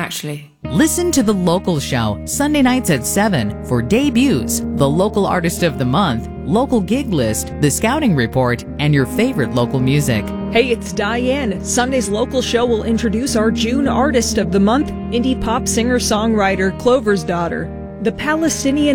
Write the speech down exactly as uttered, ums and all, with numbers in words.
actually. Listen to The Local Show, Sunday nights at seven for debuts, the local artist of the month, local gig list, the scouting report, and your favorite local music. Hey, it's Diane. Sunday's Local Show will introduce our June Artist of the Month, indie pop singer-songwriter Clover's Daughter. The Palestinian